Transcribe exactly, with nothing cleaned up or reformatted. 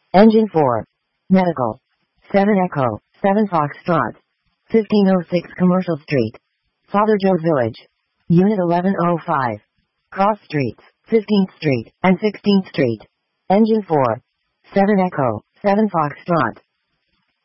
Engine four. Medical. seven Echo, seven Foxtrot. fifteen oh six Commercial Street. Father Joe Village. Unit eleven oh five. Cross Streets, fifteenth Street, and sixteenth Street. Engine four. seven Echo, seven Foxtrot.